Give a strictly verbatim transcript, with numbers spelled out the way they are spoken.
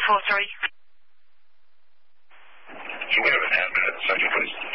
four three. So we have an admin at the second place.